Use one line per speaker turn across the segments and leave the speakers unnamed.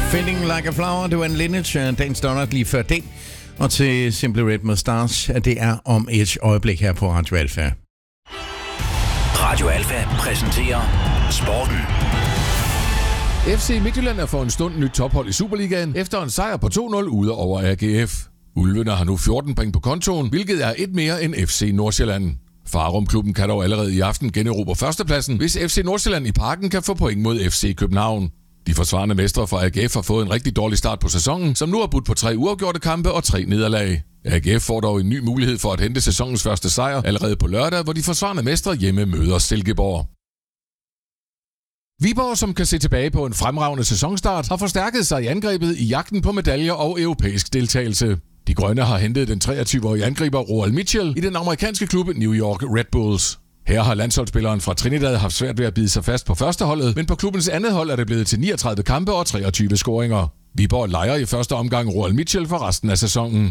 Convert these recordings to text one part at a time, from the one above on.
Fading Like a Flower, det var en Lineage, dagens donut lige før den. Og til Simply Red med Stars, at det er om et øjeblik her på Radio Alfa.
Radio Alfa præsenterer Sporten.
FC Midtjylland er for en stund nyt tophold i Superligaen efter en sejr på 2-0 ude over AGF. Ulvene har nu 14 point på kontoen, hvilket er et mere end FC Nordsjælland. Farum-klubben kan dog allerede i aften generobre førstepladsen, hvis FC Nordsjælland i Parken kan få point mod FC København. De forsvarende mestre fra AGF har fået en rigtig dårlig start på sæsonen, som nu har budt på 3 uafgjorte kampe og 3 nederlag. AGF får dog en ny mulighed for at hente sæsonens første sejr allerede på lørdag, hvor de forsvarende mestre hjemme møder Silkeborg. Viborg, som kan se tilbage på en fremragende sæsonstart, har forstærket sig i angrebet i jagten på medaljer og europæisk deltagelse. De grønne har hentet den 23-årige angriber Roald Mitchell i den amerikanske klub New York Red Bulls. Her har landsholdsspilleren fra Trinidad haft svært ved at bide sig fast på førsteholdet, men på klubbens andet hold er det blevet til 39 kampe og 23 scoringer. Viborg lejer i første omgang Roald Mitchell for resten af sæsonen.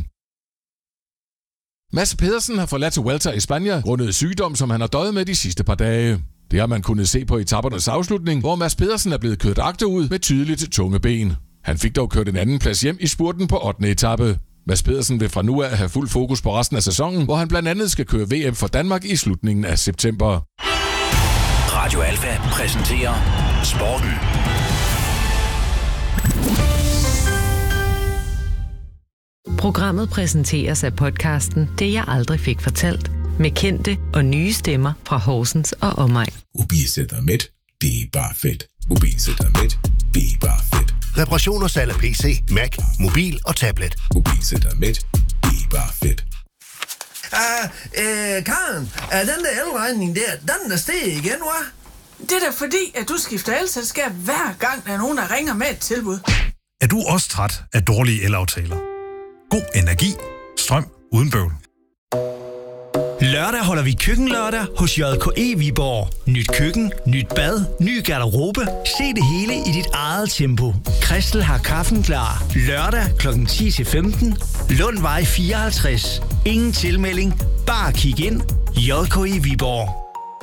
Mads Pedersen har forladt Vuelta i Spanien grundet sygdom, som han har døjet med de sidste par dage. Det har man kunnet se på etapernes afslutning, hvor Mads Pedersen er blevet kørt agterud med tydeligt tunge ben. Han fik dog kørt en anden plads hjem i spurten på 8. etape. Mads Pedersen vil fra nu af have fuld fokus på resten af sæsonen, hvor han blandt andet skal køre VM for Danmark i slutningen af september.
Radio Alfa præsenterer Sporten.
Programmet præsenteres af podcasten Det jeg aldrig fik fortalt, med kendte og nye stemmer fra Horsens og omegn.
Mobilcenter.net, det er bare fedt. Mobilcenter.net, det er bare fedt.
Reparation og salg af PC, Mac, mobil og tablet.
Mobilcenter.net, det er bare fedt.
Karen, er den der elregning der, den er steget igen, hva'?
Det er da fordi, at du skifter elselskab hver gang, der er nogen, der ringer med et tilbud.
Er du også træt af dårlige elaftaler? God energi, strøm uden bøvl.
Lørdag holder vi køkkenlørdag hos JKE Viborg. Nyt køkken, nyt bad, ny garderobe. Se det hele i dit eget tempo. Christel har kaffen klar. Lørdag kl. 10-15. Lundvej 54. Ingen tilmelding. Bare kig ind. JKE Viborg.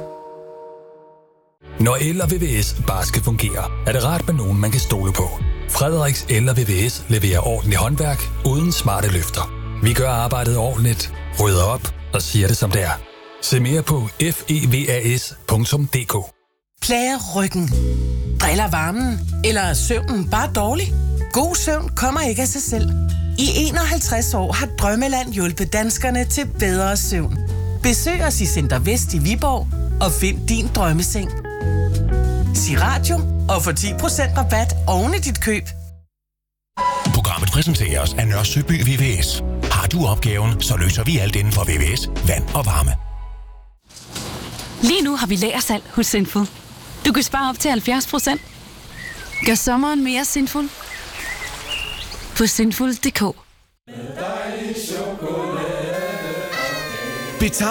Når el og VVS bare skal fungere, er det rart med nogen, man kan stole på. Frederiks El og VVS leverer ordentligt håndværk uden smarte løfter. Vi gør arbejdet ordentligt, rydder op og siger det som det er. Se mere på fevas.dk.
Plager ryggen? Driller varmen? Eller er søvnen bare dårlig? God søvn kommer ikke af sig selv. I 51 år har Drømmeland hjulpet danskerne til bedre søvn. Besøg os i Center Vest i Viborg og find din drømmeseng. Sig radio og få 10% rabat oven i dit køb.
Programmet præsenteres af Nørre Søby VVS. Har du opgaven, så løser vi alt inden for VVS, vand og varme.
Lige nu har vi lagersalg hos Sinful. Du kan spare op til 70%. Gør sommeren mere sinful på sinful.dk.